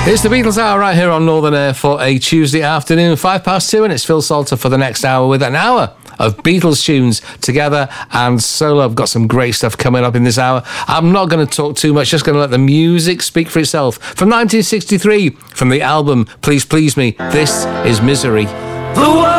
It's the Beatles Hour right here on Northern Air for a Tuesday afternoon, 2:05, and it's Phil Salter for the next hour with an hour of Beatles tunes together and solo. I've got some great stuff coming up in this hour. I'm not going to talk too much, just going to let the music speak for itself. From 1963, from the album Please Please Me, this is Misery.